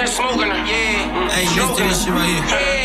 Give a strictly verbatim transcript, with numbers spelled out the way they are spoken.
smoking her, yeah. Hey, listen to this shit right here.